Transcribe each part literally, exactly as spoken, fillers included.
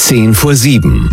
Zehn vor sieben.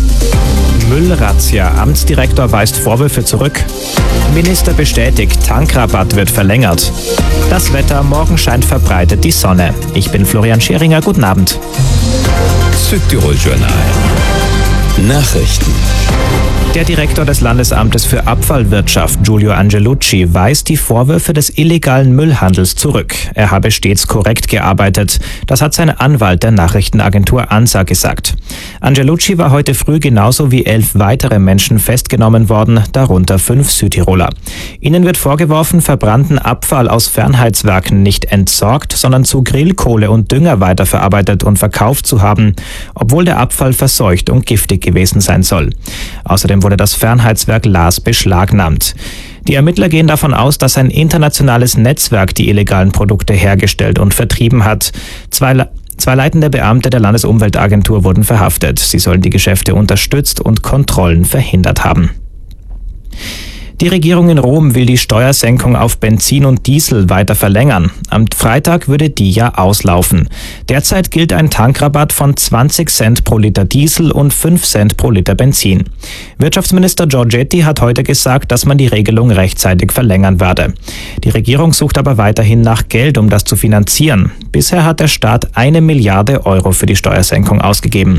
Müllrazzia. Amtsdirektor weist Vorwürfe zurück. Minister bestätigt, Tankrabatt wird verlängert. Das Wetter, morgen scheint verbreitet die Sonne. Ich bin Florian Scheringer, guten Abend. Südtirol Journal. Nachrichten. Der Direktor des Landesamtes für Abfallwirtschaft, Giulio Angelucci, weist die Vorwürfe des illegalen Müllhandels zurück. Er habe stets korrekt gearbeitet. Das hat sein Anwalt der Nachrichtenagentur ANSA gesagt. Angelucci war heute früh genauso wie elf weitere Menschen festgenommen worden, darunter fünf Südtiroler. Ihnen wird vorgeworfen, verbrannten Abfall aus Fernheizwerken nicht entsorgt, sondern zu Grillkohle und Dünger weiterverarbeitet und verkauft zu haben, obwohl der Abfall verseucht und giftig gewesen sein soll. Außerdem wurde das Fernheizwerk Laas beschlagnahmt. Die Ermittler gehen davon aus, dass ein internationales Netzwerk die illegalen Produkte hergestellt und vertrieben hat. Zwei, zwei leitende Beamte der Landesumweltagentur wurden verhaftet. Sie sollen die Geschäfte unterstützt und Kontrollen verhindert haben. Die Regierung in Rom will die Steuersenkung auf Benzin und Diesel weiter verlängern. Am Freitag würde die ja auslaufen. Derzeit gilt ein Tankrabatt von zwanzig Cent pro Liter Diesel und fünf Cent pro Liter Benzin. Wirtschaftsminister Giorgetti hat heute gesagt, dass man die Regelung rechtzeitig verlängern werde. Die Regierung sucht aber weiterhin nach Geld, um das zu finanzieren. Bisher hat der Staat eine Milliarde Euro für die Steuersenkung ausgegeben.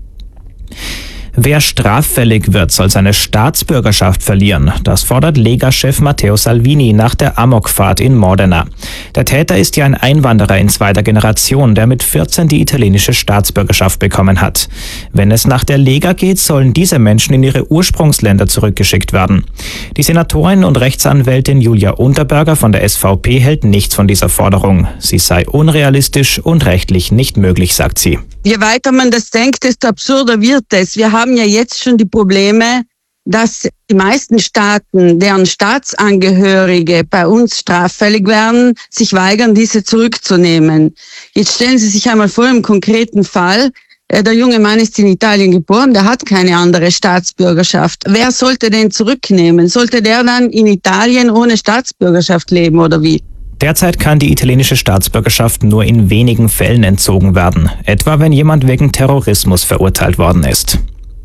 Wer straffällig wird, soll seine Staatsbürgerschaft verlieren. Das fordert Lega-Chef Matteo Salvini nach der Amokfahrt in Modena. Der Täter ist ja ein Einwanderer in zweiter Generation, der mit vierzehn die italienische Staatsbürgerschaft bekommen hat. Wenn es nach der Lega geht, sollen diese Menschen in ihre Ursprungsländer zurückgeschickt werden. Die Senatorin und Rechtsanwältin Julia Unterberger von der S V P hält nichts von dieser Forderung. Sie sei unrealistisch und rechtlich nicht möglich, sagt sie. Je weiter man das denkt, desto absurder wird es. Wir haben ja jetzt schon die Probleme, dass die meisten Staaten, deren Staatsangehörige bei uns straffällig werden, sich weigern, diese zurückzunehmen. Jetzt stellen Sie sich einmal vor, im konkreten Fall, der junge Mann ist in Italien geboren, der hat keine andere Staatsbürgerschaft. Wer sollte den zurücknehmen? Sollte der dann in Italien ohne Staatsbürgerschaft leben oder wie? Derzeit kann die italienische Staatsbürgerschaft nur in wenigen Fällen entzogen werden, etwa wenn jemand wegen Terrorismus verurteilt worden ist.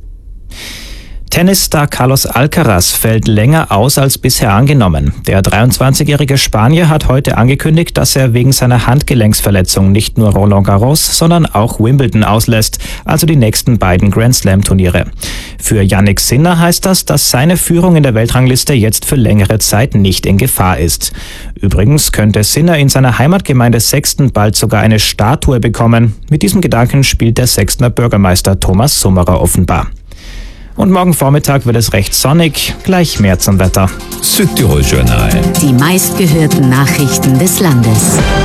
Tennisstar Carlos Alcaraz fällt länger aus als bisher angenommen. Der dreiundzwanzigjährige Spanier hat heute angekündigt, dass er wegen seiner Handgelenksverletzung nicht nur Roland Garros, sondern auch Wimbledon auslässt, also die nächsten beiden Grand-Slam-Turniere. Für Jannik Sinner heißt das, dass seine Führung in der Weltrangliste jetzt für längere Zeit nicht in Gefahr ist. Übrigens könnte Sinner in seiner Heimatgemeinde Sexten bald sogar eine Statue bekommen. Mit diesem Gedanken spielt der Sextener Bürgermeister Thomas Summerer offenbar. Und morgen Vormittag wird es recht sonnig, gleich mehr zum Wetter. Südtirol Journal. Die meistgehörten Nachrichten des Landes.